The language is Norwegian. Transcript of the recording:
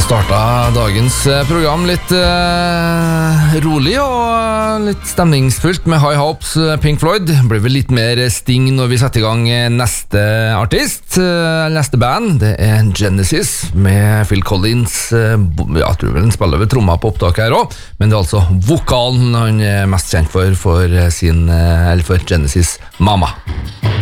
Starta dagens program litt rolig og litt stemningsfullt med High Hopes, Pink Floyd. Blir vel litt mer sting når vi setter i gang neste artist, neste band. Det er Genesis med Phil Collins. Jeg tror vel han spiller ved tromma på opptaket her også, men det er altså vokalen han er mest kjent for Genesis Mama.